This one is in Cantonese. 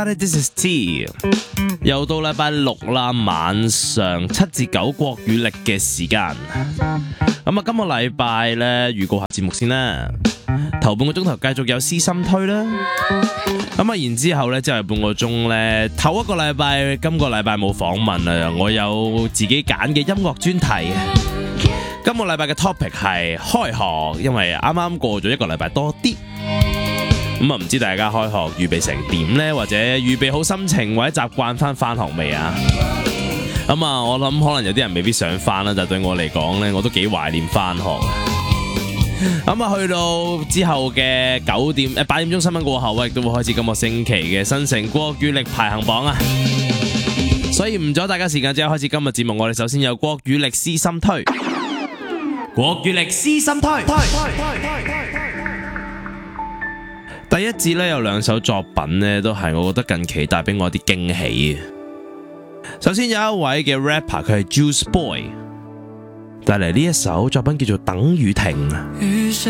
This is T， 又到禮拜六啦，晚上7至9國語歷嘅時間。咁啊，今個禮拜咧預告下節目先啦。頭半個鐘頭繼續有私心推啦。咁啊，然之後咧之後半個鐘咧，頭一個禮拜今個禮拜冇訪問啊，我有自己揀嘅音樂專題。今個禮拜嘅 topic 係開學，因為啱啱過咗一個禮拜多啲。咁啊，唔知大家開學預備成點呢？或者預備好心情或者習慣翻學未啊？咁啊，我諗可能有啲人未必想翻啦，但對我嚟講呢，我都幾懷念翻學。咁啊，去到之後嘅8點鐘新聞過後，亦都會開始今個星期嘅新城國語歷排行榜啊！所以唔阻大家時間，即刻開始今日節目。我哋首先有國語歷私心推，國語歷私心推。第一節咧有兩首作品咧，都係我覺得近期帶俾我一啲驚喜嘅。首先有一位嘅 rapper， 佢係 Juice Boy， 帶嚟呢一首作品叫做《等雨停》。